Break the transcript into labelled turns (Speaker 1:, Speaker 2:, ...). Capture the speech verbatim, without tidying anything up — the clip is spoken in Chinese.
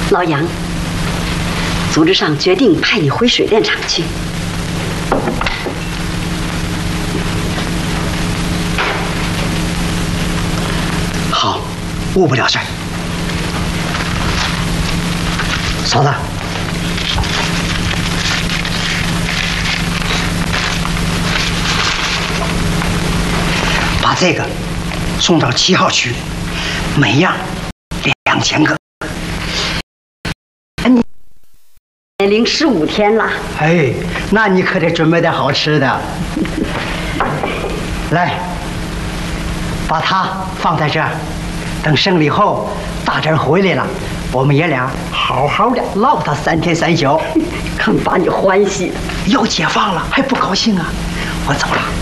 Speaker 1: 老杨，组织上决定派你回水电厂去。
Speaker 2: 好，误不了事儿。嫂子，把这个送到七号区，每样两千个。
Speaker 1: 年龄十五天了。
Speaker 2: 哎，那你可得准备点好吃的。来，把它放在这儿，等胜利后大侄回来了，我们爷俩好好的唠他三天三宿，
Speaker 1: 看把你欢喜的。
Speaker 2: 要解放了还不高兴啊！我走了。